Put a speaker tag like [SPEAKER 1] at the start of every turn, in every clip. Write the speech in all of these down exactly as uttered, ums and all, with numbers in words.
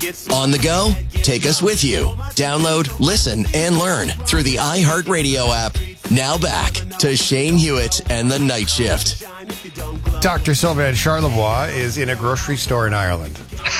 [SPEAKER 1] On the go? Take us with you. Download, listen, and learn through the iHeartRadio app. Now back to Shane Hewitt and the Night Shift.
[SPEAKER 2] Doctor Sylvain Charlebois is in a grocery store in Ireland.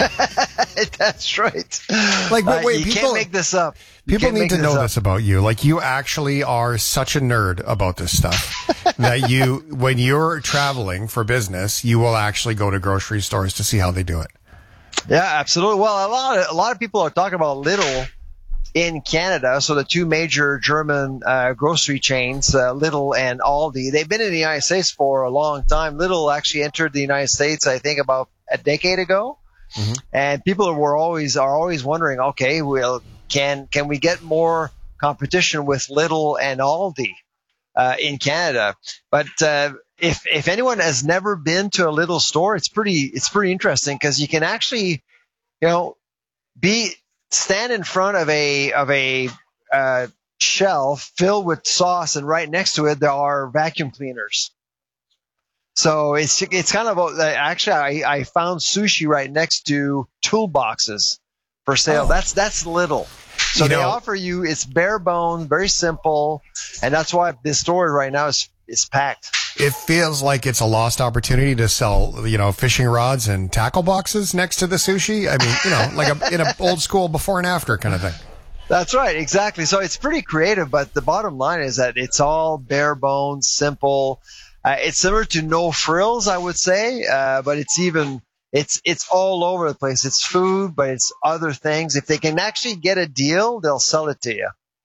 [SPEAKER 3] That's right.
[SPEAKER 2] Like, but
[SPEAKER 3] Uh,
[SPEAKER 2] wait,
[SPEAKER 3] you
[SPEAKER 2] people
[SPEAKER 3] can't make this up. You
[SPEAKER 2] People
[SPEAKER 3] can't
[SPEAKER 2] need
[SPEAKER 3] make
[SPEAKER 2] to
[SPEAKER 3] this
[SPEAKER 2] know
[SPEAKER 3] up.
[SPEAKER 2] this about you. Like, you actually are such a nerd about this stuff that you, when you're traveling for business, you will actually go to grocery stores to see how they do it.
[SPEAKER 3] Yeah, absolutely. Well, a lot of a lot of people are talking about Lidl in Canada. So the two major German uh, grocery chains, uh, Lidl and Aldi, they've been in the United States for a long time. Lidl actually entered the United States, I think, about a decade ago. Mm-hmm. And people were always are always wondering, okay, well, can can we get more competition with Lidl and Aldi uh, in Canada? But uh, if if anyone has never been to a Lidl store, it's pretty it's pretty interesting because you can actually, you know, be stand in front of a of a uh, shelf filled with sauce, and right next to it there are vacuum cleaners. So it's it's kind of a, actually I, I found sushi right next to toolboxes for sale.
[SPEAKER 2] Oh.
[SPEAKER 3] That's that's Lidl. So
[SPEAKER 2] You
[SPEAKER 3] they
[SPEAKER 2] know-
[SPEAKER 3] offer you, it's bare bones, very simple, and that's why this store right now is is packed.
[SPEAKER 2] It feels like it's a lost opportunity to sell, you know, fishing rods and tackle boxes next to the sushi. I mean, you know, like a, in an old school before and after kind of thing.
[SPEAKER 3] That's right, exactly. So it's pretty creative, but the bottom line is that it's all bare bones, simple. Uh, it's similar to No Frills, I would say, uh, but it's even it's it's all over the place. It's food, but it's other things. If they can actually get a deal, they'll sell it to you.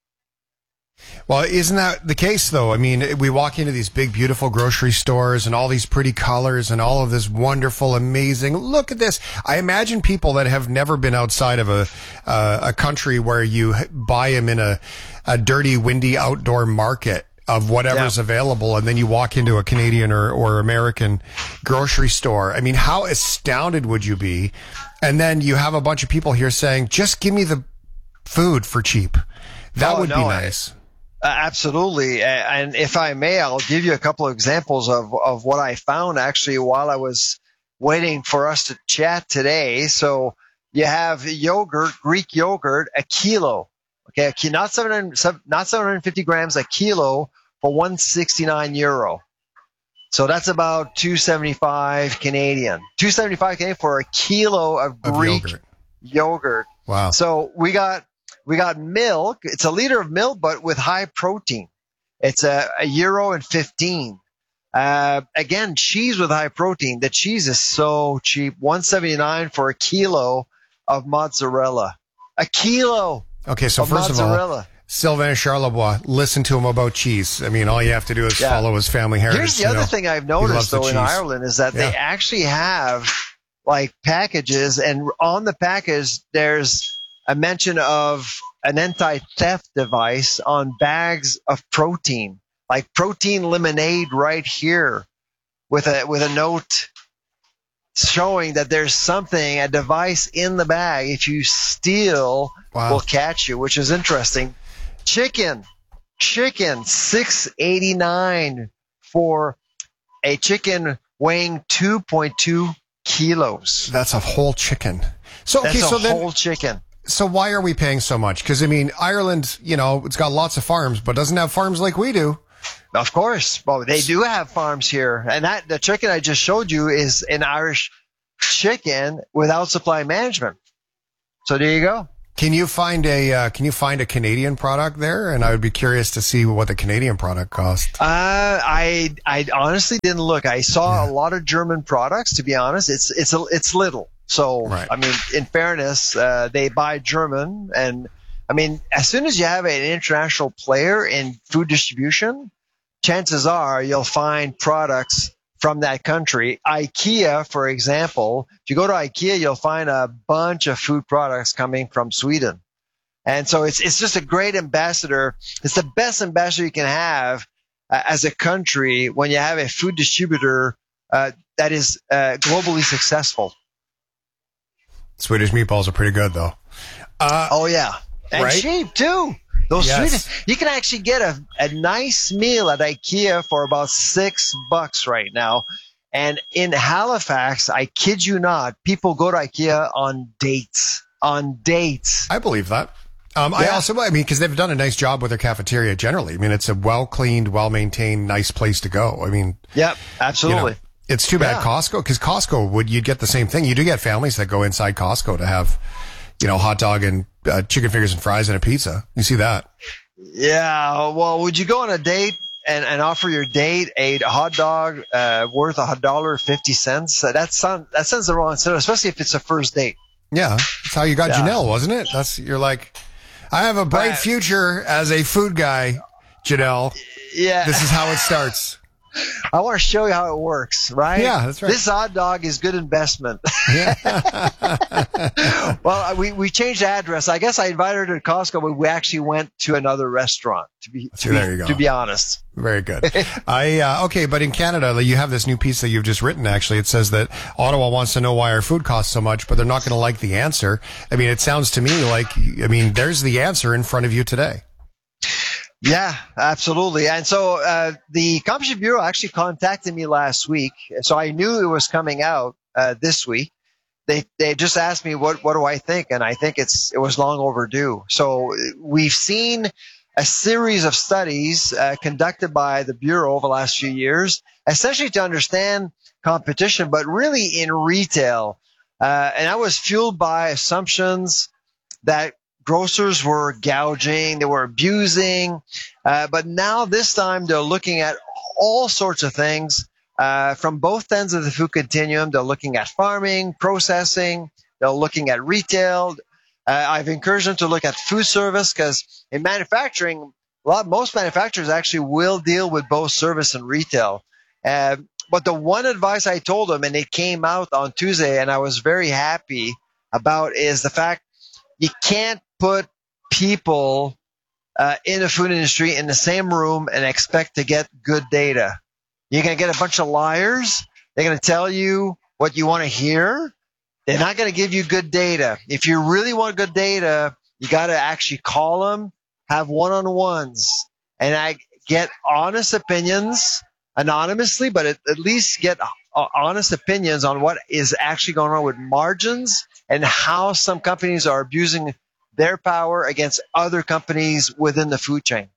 [SPEAKER 2] Well, isn't that the case, though? I mean, we walk into these big, beautiful grocery stores and all these pretty colors and all of this wonderful, amazing. Look at this. I imagine people that have never been outside of a uh, a country where you buy them in a, a dirty, windy outdoor market of whatever's
[SPEAKER 3] Yeah.
[SPEAKER 2] available, and then you walk into a Canadian or, or American grocery store. I mean, how astounded would you be? And then you have a bunch of people here saying, just give me the food for cheap. That
[SPEAKER 3] Oh,
[SPEAKER 2] would
[SPEAKER 3] no,
[SPEAKER 2] be
[SPEAKER 3] I-
[SPEAKER 2] nice.
[SPEAKER 3] Uh, absolutely. A- And if I may, I'll give you a couple of examples of, of what I found actually while I was waiting for us to chat today. So you have yogurt, Greek yogurt, a kilo. Okay, a ki- not seven hundred, sev- not seven hundred fifty grams, a kilo for one hundred sixty-nine euro. So that's about two hundred seventy-five Canadian. two hundred seventy-five Canadian for a kilo of
[SPEAKER 2] Of
[SPEAKER 3] Greek
[SPEAKER 2] yogurt.
[SPEAKER 3] yogurt.
[SPEAKER 2] Wow.
[SPEAKER 3] So we got we got milk. It's a liter of milk, but with high protein. It's a, a euro and fifteen. Uh, again, cheese with high protein. The cheese is so cheap. one hundred seventy-nine for a kilo of mozzarella. A kilo
[SPEAKER 2] Okay, so
[SPEAKER 3] of
[SPEAKER 2] first of all,
[SPEAKER 3] mozzarella.
[SPEAKER 2] Sylvain Charlebois, listen to him about cheese. I mean, all you have to do is
[SPEAKER 3] Yeah.
[SPEAKER 2] follow his family heritage.
[SPEAKER 3] Here's the
[SPEAKER 2] to
[SPEAKER 3] other
[SPEAKER 2] know
[SPEAKER 3] thing I've
[SPEAKER 2] he loves
[SPEAKER 3] noticed
[SPEAKER 2] the
[SPEAKER 3] though in
[SPEAKER 2] cheese.
[SPEAKER 3] Ireland is that they
[SPEAKER 2] Yeah.
[SPEAKER 3] actually have like packages, and on the package there's a mention of an anti-theft device on bags of protein, like protein lemonade right here, with a with a note showing that there's something, a device in the bag. If you steal,
[SPEAKER 2] Wow.
[SPEAKER 3] will catch you, which is interesting. Chicken, chicken, six eighty nine for a chicken weighing two point two kilos.
[SPEAKER 2] That's a whole chicken. So okay,
[SPEAKER 3] That's
[SPEAKER 2] so
[SPEAKER 3] a
[SPEAKER 2] then,
[SPEAKER 3] whole chicken.
[SPEAKER 2] so why are we paying so much? Because I mean, Ireland, you know, it's got lots of farms, but doesn't have farms like we do.
[SPEAKER 3] Of course. Well, they do have farms here. And that the chicken I just showed you is an Irish chicken without supply management. So there you go.
[SPEAKER 2] Can you find a uh, Can you find a Canadian product there? And I would be curious to see what the Canadian product cost.
[SPEAKER 3] Uh, I I honestly didn't look. I saw
[SPEAKER 2] Yeah.
[SPEAKER 3] a lot of German products. To be honest, it's it's a, it's little. So
[SPEAKER 2] Right.
[SPEAKER 3] I mean, in fairness, uh, they buy German, and I mean, as soon as you have an international player in food distribution, chances are you'll find products from that country. IKEA, for example, if you go to IKEA, you'll find a bunch of food products coming from Sweden. And so it's it's just a great ambassador. It's the best ambassador you can have uh, as a country when you have a food distributor uh, that is uh, globally successful.
[SPEAKER 2] Swedish meatballs are pretty good, though. Uh,
[SPEAKER 3] Oh yeah, and
[SPEAKER 2] Right?
[SPEAKER 3] cheap too. Those
[SPEAKER 2] Yes.
[SPEAKER 3] Swedish, you can actually get a, a nice meal at IKEA for about six bucks right now. And in Halifax, I kid you not, people go to IKEA on dates. on dates.
[SPEAKER 2] I believe that. Um, I
[SPEAKER 3] Yeah.
[SPEAKER 2] also, I mean, because they've done a nice job with their cafeteria generally. I mean, it's a well-cleaned, well-maintained, nice place to go. I mean,
[SPEAKER 3] Yep, absolutely.
[SPEAKER 2] you know, it's too bad
[SPEAKER 3] Yeah.
[SPEAKER 2] Costco, because Costco would, you'd get the same thing. You do get families that go inside Costco to have, you know, hot dog and uh, chicken fingers and fries and a pizza. You see that?
[SPEAKER 3] Yeah. Well, would you go on a date and, and offer your date a hot dog uh, worth a dollar fifty cents? Uh, that sounds that sounds the wrong answer, especially if it's a first date.
[SPEAKER 2] Yeah. That's how you got
[SPEAKER 3] Yeah.
[SPEAKER 2] Janelle, wasn't it? That's, you're like, I have a bright
[SPEAKER 3] Right.
[SPEAKER 2] future as a food guy, Janelle.
[SPEAKER 3] Yeah.
[SPEAKER 2] This is how it starts.
[SPEAKER 3] I want to show you how it works, right?
[SPEAKER 2] Yeah, that's right.
[SPEAKER 3] This hot dog is good investment.
[SPEAKER 2] Yeah.
[SPEAKER 3] Well, we, we changed the address. I guess I invited her to Costco, but we actually went to another restaurant, to be, to,
[SPEAKER 2] So there you
[SPEAKER 3] be,
[SPEAKER 2] go.
[SPEAKER 3] to be honest.
[SPEAKER 2] Very good. I uh, okay, but in Canada, like, you have this new piece that you've just written. Actually, it says that Ottawa wants to know why our food costs so much, but they're not going to like the answer. I mean, it sounds to me like, I mean, there's the answer in front of you today.
[SPEAKER 3] Yeah, absolutely. And so uh, the Competition Bureau actually contacted me last week, so I knew it was coming out uh, this week. They they just asked me what what do I think, and I think it's it was long overdue. So we've seen a series of studies uh, conducted by the Bureau over the last few years, essentially to understand competition, but really in retail. Uh, and I was fueled by assumptions that grocers were gouging, they were abusing, uh, but now this time they're looking at all sorts of things uh, from both ends of the food continuum. They're looking at farming, processing, they're looking at retail. Uh, I've encouraged them to look at food service because in manufacturing, a lot, most manufacturers actually will deal with both service and retail. Uh, but the one advice I told them, and it came out on Tuesday, and I was very happy about, is the fact you can't put people uh, in the food industry in the same room and expect to get good data. You're going to get a bunch of liars. They're going to tell you what you want to hear. They're not going to give you good data. If you really want good data, you got to actually call them, have one-on-ones, and I get honest opinions anonymously, but at, at least get uh, honest opinions on what is actually going on with margins and how some companies are abusing their power against other companies within the food chain.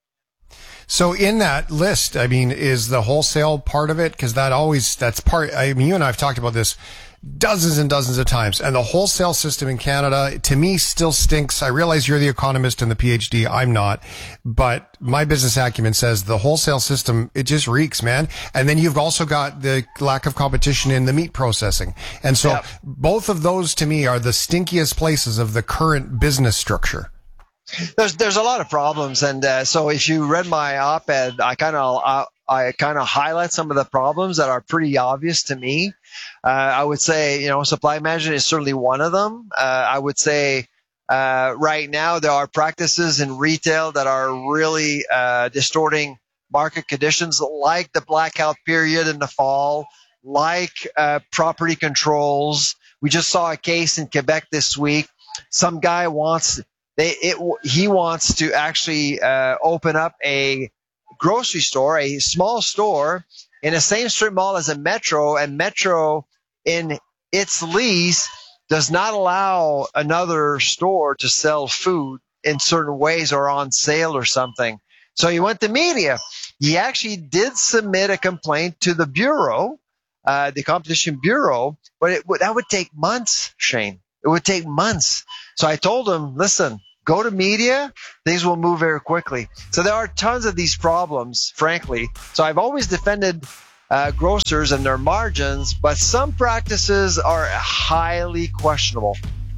[SPEAKER 2] So in that list, I mean, is the wholesale part of it? Because that always, that's part, I mean, you and I have talked about this dozens and dozens of times. And the wholesale system in Canada, to me, still stinks. I realize you're the economist and the PhD. I'm not. But my business acumen says the wholesale system, it just reeks, man. And then you've also got the lack of competition in the meat processing. And so
[SPEAKER 3] Yep.
[SPEAKER 2] both of those, to me, are the stinkiest places of the current business structure.
[SPEAKER 3] There's there's a lot of problems, and uh, so if you read my op-ed, I kind of uh, I kind of highlight some of the problems that are pretty obvious to me. Uh, I would say, you know, supply management is certainly one of them. Uh, I would say uh, right now there are practices in retail that are really uh, distorting market conditions, like the blackout period in the fall, like uh, property controls. We just saw a case in Quebec this week. Some guy wants they it he wants to actually uh, open up a grocery store, a small store in the same strip mall as a Metro, and Metro in its lease does not allow another store to sell food in certain ways or on sale or something. So he went to media. He actually did submit a complaint to the Bureau, uh, the Competition Bureau, but it would, that would take months, Shane. It would take months. So I told him, listen, go to media, things will move very quickly. So there are tons of these problems, frankly. So I've always defended uh, grocers and their margins, but some practices are highly questionable.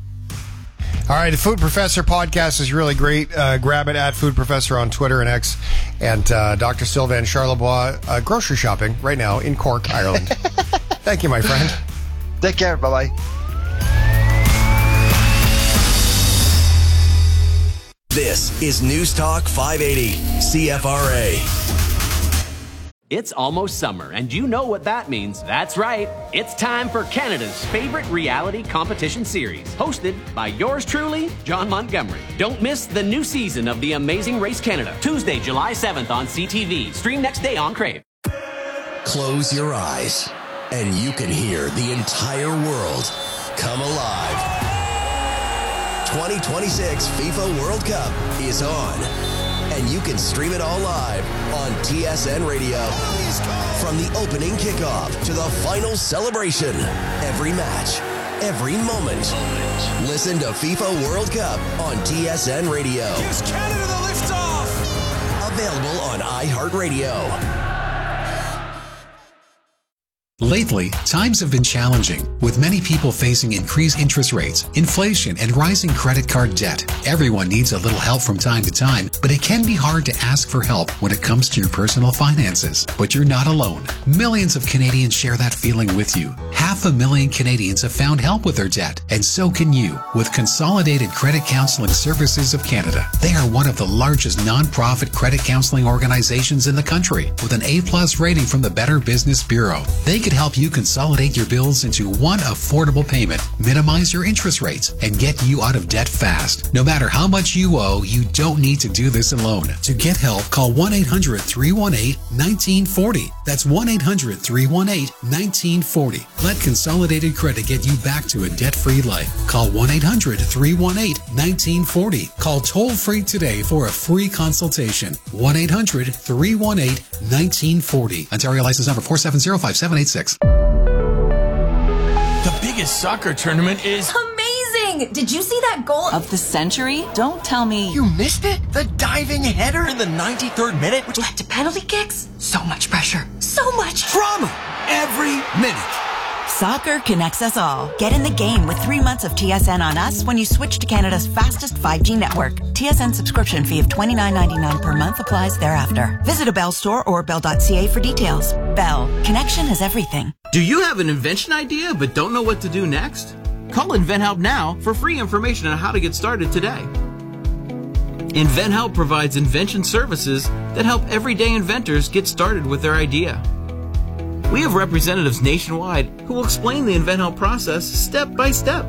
[SPEAKER 2] All right, the Food Professor podcast is really great. Uh, grab it at Food Professor on Twitter and X. And uh, Doctor Sylvain Charlebois, uh, grocery shopping right now in Cork, Ireland. Thank you, my friend.
[SPEAKER 3] Take care. Bye-bye.
[SPEAKER 1] This is News Talk five eighty, C F R A.
[SPEAKER 4] It's almost summer, and you know what that means. That's right. It's time for Canada's favorite reality competition series, hosted by yours truly, John Montgomery. Don't miss the new season of The Amazing Race Canada, Tuesday, July seventh on C T V. Stream next day on Crave.
[SPEAKER 1] Close your eyes, and you can hear the entire world come alive. twenty twenty-six FIFA World Cup is on. And you can stream it all live on T S N Radio. From the opening kickoff to the final celebration, every match, every moment. Listen to FIFA World Cup on T S N Radio.
[SPEAKER 5] Gives Canada the liftoff.
[SPEAKER 1] Available on iHeartRadio.
[SPEAKER 6] Lately, times have been challenging, with many people facing increased interest rates, inflation, and rising credit card debt. Everyone needs a little help from time to time, but it can be hard to ask for help when it comes to your personal finances. But you're not alone. Millions of Canadians share that feeling with you. Half a million Canadians have found help with their debt, and so can you with Consolidated Credit Counseling Services of Canada. They are one of the largest non-profit credit counseling organizations in the country, with an A-plus rating from the Better Business Bureau. They can help you consolidate your bills into one affordable payment, minimize your interest rates, and get you out of debt fast. No matter how much you owe, you don't need to do this alone. To get help, call one eight hundred, three one eight, one nine four zero. That's one eight hundred, three one eight, one nine four zero. Let Consolidated Credit get you back to a debt-free life. Call one eight hundred, three one eight, one nine four zero. Call toll-free today for a free consultation. one eight hundred, three one eight, one nine four zero. Ontario license number four seven zero, five seven eight six.
[SPEAKER 5] The biggest soccer tournament is
[SPEAKER 7] amazing! Did you see that goal of the century? Don't tell me
[SPEAKER 5] You missed it? The diving header in the ninety-third minute, which
[SPEAKER 7] led to penalty kicks? So much pressure. So much
[SPEAKER 5] drama every minute.
[SPEAKER 8] Soccer connects us all. Get in the game with three months of T S N on us when you switch to Canada's fastest five G network. T S N subscription fee of twenty-nine ninety-nine per month applies thereafter. Visit a Bell store or bell dot c a for details. Bell. Connection is everything.
[SPEAKER 9] Do you have an invention idea but don't know what to do next? Call InventHelp now for free information on how to get started today. InventHelp provides invention services that help everyday inventors get started with their idea. We have representatives nationwide who will explain the InventHelp process step by step.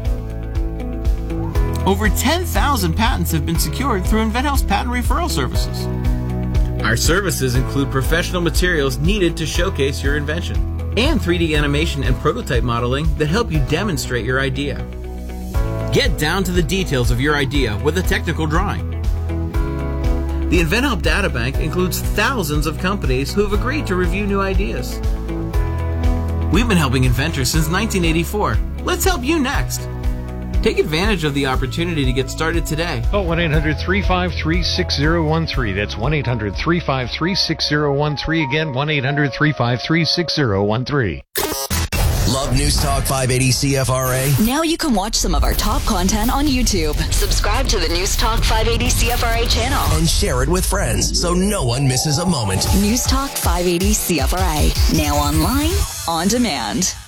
[SPEAKER 9] Over ten thousand patents have been secured through InventHelp's patent referral services. Our services include professional materials needed to showcase your invention and three D animation and prototype modeling that help you demonstrate your idea. Get down to the details of your idea with a technical drawing. The InventHelp Databank includes thousands of companies who have agreed to review new ideas. We've been helping inventors since nineteen eighty-four. Let's help you next. Take advantage of the opportunity to get started today.
[SPEAKER 10] Call one eight hundred, three five three, six zero one three. That's one eight hundred, three five three, six zero one three. Again, one eight hundred, three five three, six zero one three.
[SPEAKER 1] Love News Talk five eighty C F R A?
[SPEAKER 11] Now you can watch some of our top content on YouTube. Subscribe to the News Talk five eighty C F R A channel.
[SPEAKER 1] And share it with friends so no one misses a moment.
[SPEAKER 11] News Talk five eighty C F R A. Now online, on demand.